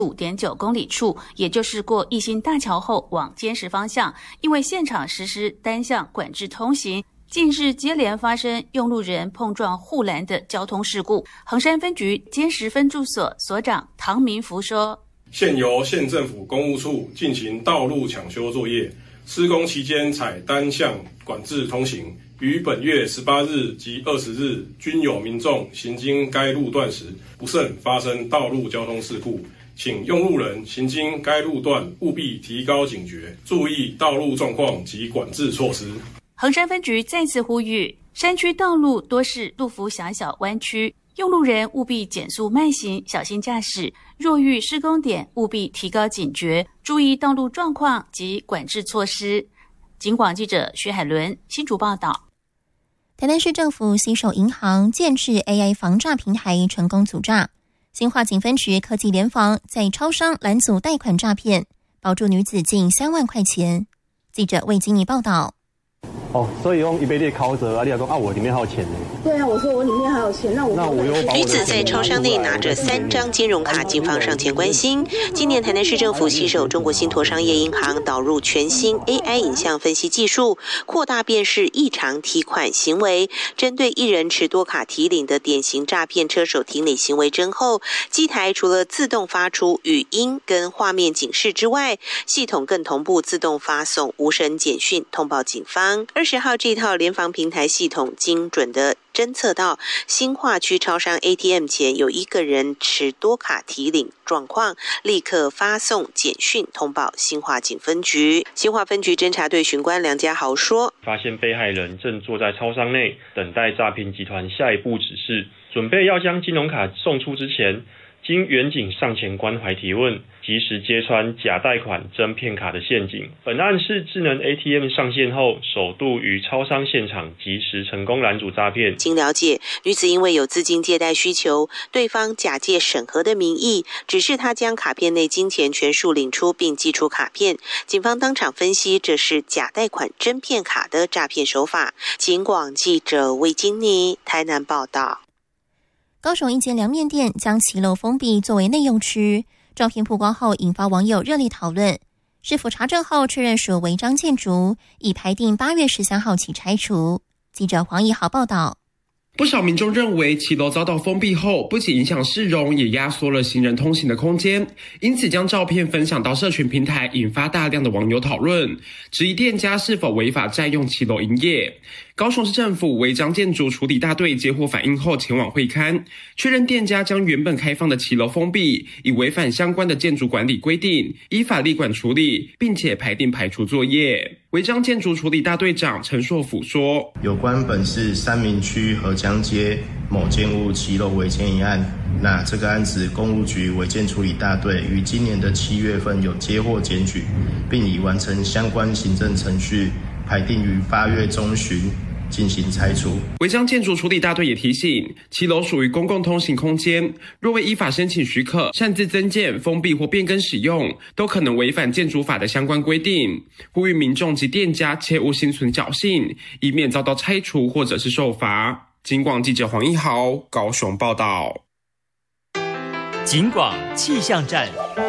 5.9公里处，也就是过义兴大桥后往坚石方向，因为现场实施单向管制通行，近日接连发生用路人碰撞护栏的交通事故。衡山分局坚石分驻所所长唐明福说， 现由县政府公务处进行道路抢修作业，施工期间采单向管制通行，于本月18日及20日均有民众行经该路段时不慎发生道路交通事故，请用路人行经该路段务必提高警觉，注意道路状况及管制措施。 衡山分局再次呼吁，山区道路多是路幅狭小弯曲，用路人务必减速慢行，小心驾驶。若遇施工点，务必提高警觉，注意道路状况及管制措施。警广记者徐海伦新竹报道。 台南市政府携手银行建制 AI 防诈平台，成功阻诈。新化警分局科技联防在超商拦阻贷款诈骗，保住女子近3万块钱。记者魏金怡报道。 所以用一杯列考者啊，你讲我里面还有钱呢。 对啊，我说我里面还有钱，那我又女子在超商内拿着3张金融卡，警方上前关心。今年台南市政府携手中国信托商业银行导入全新 AI 影像分析技术，扩大辨识异常提款行为，针对一人持多卡提领的典型诈骗车手提领行为侦后，机台除了自动发出语音跟画面警示之外，系统更同步自动发送无声简讯通报警方。20号这套联防平台系统精准的侦测到新化区超商 ATM 前有一个人持多卡提领状况，立刻发送简讯通报新化警分局。新化分局侦查队巡官梁家豪说， 发现被害人正坐在超商内等待诈骗集团下一步指示，准备要将金融卡送出之前，经员警上前关怀提问，及时揭穿假贷款真骗卡的陷阱。本案是智能 ATM 上线后，首度于超商现场及时成功拦阻诈骗。 经了解，女子因为有资金借贷需求，对方假借审核的名义，指示她将卡片内金钱全数领出并寄出卡片。警方当场分析，这是假贷款真骗卡的诈骗手法。警广记者魏金妮台南报道。 高雄一间凉面店将骑楼封闭作为内用区，照片曝光后引发网友热烈讨论。市府查证后确认属违章建筑，已排定8月13号起拆除。记者黄怡豪报道。 不少民众认为骑楼遭到封闭后，不仅影响市容，也压缩了行人通行的空间，因此将照片分享到社群平台，引发大量的网友讨论，质疑店家是否违法占用骑楼营业。高雄市政府违章建筑处理大队接获反映后前往会勘，确认店家将原本开放的骑楼封闭，已违反相关的建筑管理规定，依法立管处理，并且排定排除作业。违章建筑处理大队长陈硕甫说， 有关本市三民区河江街某建物骑楼违建一案，那这个案子公务局违建处理大队于今年的7月份有接获检举，并已完成相关行政程序，排定于8月中旬进行拆除。 违章建筑处理大队也提醒，骑楼属于公共通行空间，若未依法申请许可，擅自增建、封闭或变更使用，都可能违反建筑法的相关规定。呼吁民众及店家切勿心存侥幸，以免遭到拆除或者是受罚。警广记者黄一豪高雄报道。 警广气象站。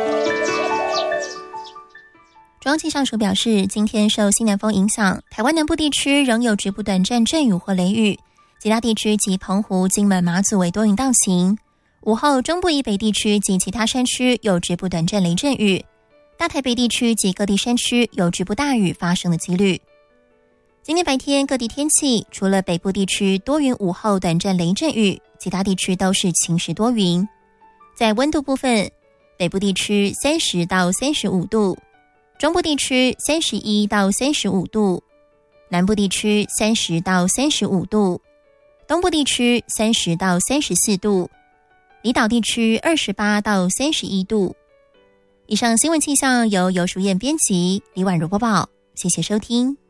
中央气象署表示，今天受西南风影响，台湾南部地区仍有局部短暂阵雨或雷雨，其他地区及澎湖、金门、马祖为多云到晴。午后中部以北地区及其他山区有局部短暂雷阵雨，大台北地区及各地山区有局部大雨发生的几率。今天白天各地天气，除了北部地区多云，午后短暂雷阵雨，其他地区都是晴时多云。在温度部分，北部地区30到35度，中部地区31到35度，南部地区30到35度，东部地区30到34度，离岛地区28到31度。以上新闻气象由游淑燕编辑，李婉如播报，谢谢收听。